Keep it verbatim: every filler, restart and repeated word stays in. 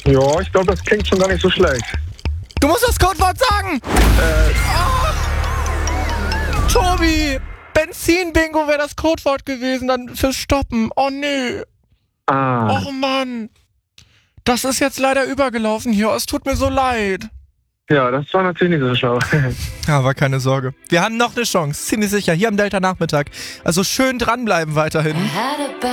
Ja, ich glaube, das klingt schon gar nicht so schlecht. Du musst das Codewort sagen! Äh, Ah! Tobi! Benzin-Bingo wäre das Codewort gewesen, dann fürs Stoppen. Oh nee. ah. Oh Mann. Das ist jetzt leider übergelaufen hier. Es tut mir so leid. Ja, das war natürlich nicht so schlau. Aber keine Sorge. Wir haben noch eine Chance, ziemlich sicher, hier am Delta-Nachmittag. Also schön dranbleiben weiterhin.